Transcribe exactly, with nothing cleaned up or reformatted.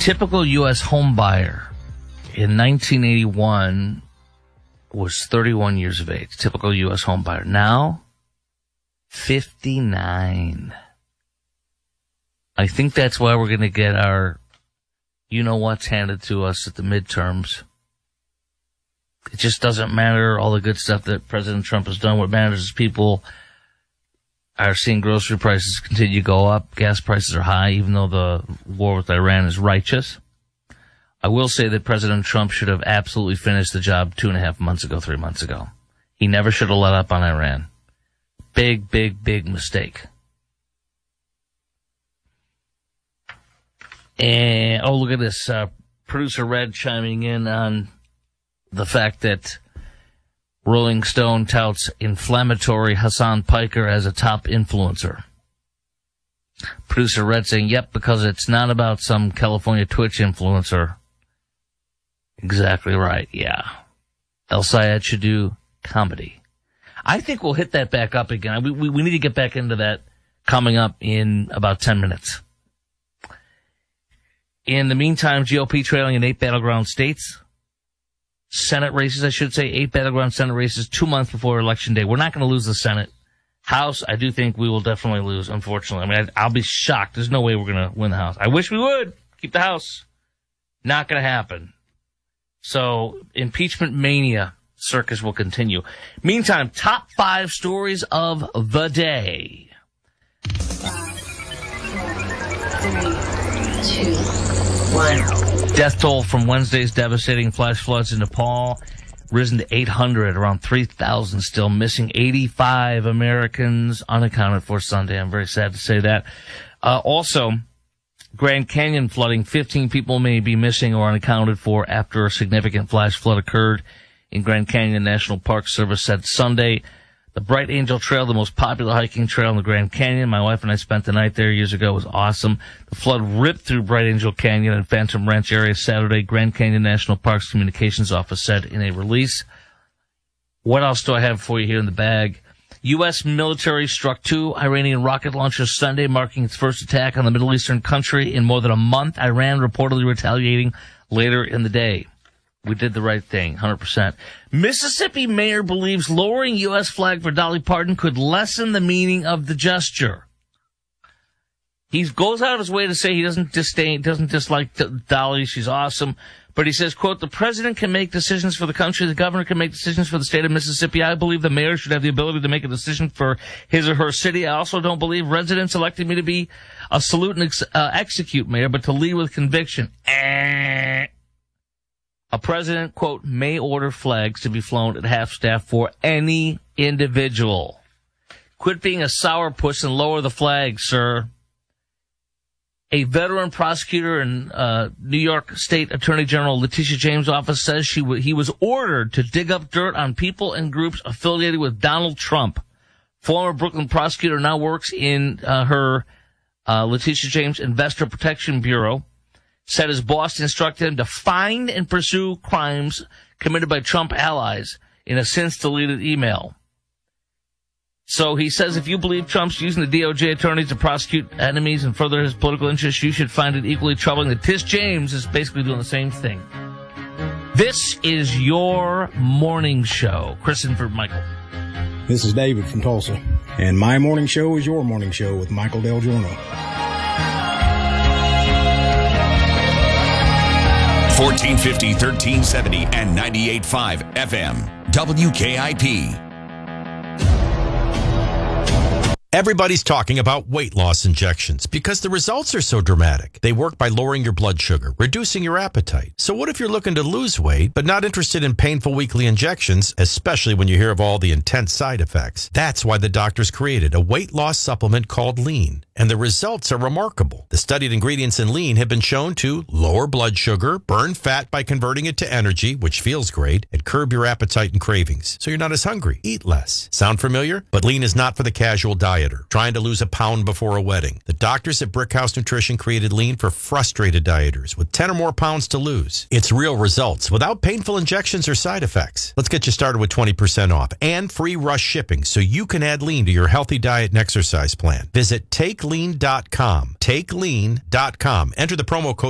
typical U S home buyer in nineteen eighty-one was thirty-one years of age. Typical U S home buyer. Now, fifty-nine. I think that's why we're going to get our you-know-what's handed to us at the midterms. It just doesn't matter all the good stuff that President Trump has done. What matters is people are seeing grocery prices continue to go up. Gas prices are high, even though the war with Iran is righteous. I will say that President Trump should have absolutely finished the job two and a half months ago, three months ago. He never should have let up on Iran. Big, big, big mistake. And, oh, look at this. Uh, producer Red chiming in on the fact that Rolling Stone touts inflammatory Hassan Piker as a top influencer. Producer Red saying, yep, because it's not about some California Twitch influencer. Exactly right, yeah. El Sayed should do comedy. I think we'll hit that back up again. We, we, we need to get back into that coming up in about ten minutes. In the meantime, G O P trailing in eight battleground states. Senate races, I should say, eight battleground Senate races two months before Election Day. We're not going to lose the Senate. House, I do think we will definitely lose, unfortunately. I mean, I, I'll be shocked. There's no way we're going to win the House. I wish we would. Keep the House. Not going to happen. So, impeachment mania circus will continue. Meantime, top five stories of the day. Five, four, three, two, one. Death toll from Wednesday's devastating flash floods in Nepal risen to eight hundred, around three thousand still missing, eighty-five Americans unaccounted for Sunday. I'm very sad to say that. Uh, also, Grand Canyon flooding, fifteen people may be missing or unaccounted for after a significant flash flood occurred in Grand Canyon National Park Service said Sunday. The Bright Angel Trail, the most popular hiking trail in the Grand Canyon. My wife and I spent the night there years ago. It was awesome. The flood ripped through Bright Angel Canyon and Phantom Ranch area Saturday. Grand Canyon National Park's communications office said in a release. What else do I have for you here in the bag? U S military struck two Iranian rocket launchers Sunday, marking its first attack on the Middle Eastern country in more than a month. Iran reportedly retaliating later in the day. We did the right thing, one hundred percent. Mississippi mayor believes lowering U S flag for Dolly Parton could lessen the meaning of the gesture. He goes out of his way to say he doesn't disdain, doesn't dislike Dolly. She's awesome. But he says, quote, the president can make decisions for the country. The governor can make decisions for the state of Mississippi. I believe the mayor should have the ability to make a decision for his or her city. I also don't believe residents elected me to be a salute and ex- uh, execute mayor, but to lead with conviction. Eh. A president, quote, may order flags to be flown at half-staff for any individual. Quit being a sourpuss and lower the flag, sir. A veteran prosecutor in uh, New York State Attorney General Letitia James' office says she w- he was ordered to dig up dirt on people and groups affiliated with Donald Trump. Former Brooklyn prosecutor now works in uh, her uh, Letitia James Investor Protection Bureau. Said his boss instructed him to find and pursue crimes committed by Trump allies in a since-deleted email. So he says if you believe Trump's using the D O J attorneys to prosecute enemies and further his political interests, you should find it equally troubling that Tish James is basically doing the same thing. This is your morning show. Chris and for Michael. This is David from Tulsa, and my morning show is your morning show with Michael Del Giorno. fourteen fifty, thirteen seventy, and ninety-eight point five F M. W K I P. Everybody's talking about weight loss injections because the results are so dramatic. They work by lowering your blood sugar, reducing your appetite. So what if you're looking to lose weight but not interested in painful weekly injections, especially when you hear of all the intense side effects? That's why the doctors created a weight loss supplement called Lean. And the results are remarkable. The studied ingredients in Lean have been shown to lower blood sugar, burn fat by converting it to energy, which feels great, and curb your appetite and cravings, so you're not as hungry. Eat less. Sound familiar? But Lean is not for the casual dieter trying to lose a pound before a wedding. The doctors at Brickhouse Nutrition created Lean for frustrated dieters with ten or more pounds to lose. It's real results without painful injections or side effects. Let's get you started with twenty percent off and free rush shipping so you can add Lean to your healthy diet and exercise plan. Visit take lean dot com. take lean dot com. Enter the promo code